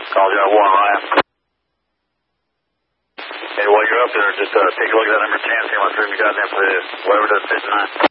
Call Job 1, Ryan. Hey, while you're up there, just take a look at that number 10, see how much room you got in there for this. Whatever does fit tonight.